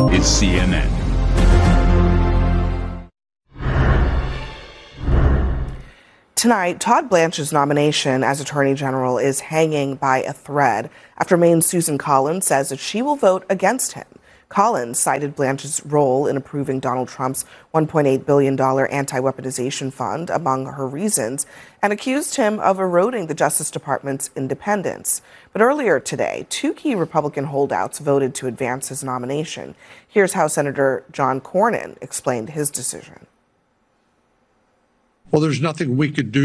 is CNN. Tonight, Todd Blanche's nomination as Attorney General is hanging by a thread after Maine's Susan Collins says that she will vote against him. Collins cited Blanche's role in approving Donald Trump's $1.8 billion anti-weaponization fund among her reasons and accused him of eroding the Justice Department's independence. But earlier today, two key Republican holdouts voted to advance his nomination. Here's how Senator John Cornyn explained his decision. Well, there's nothing we could do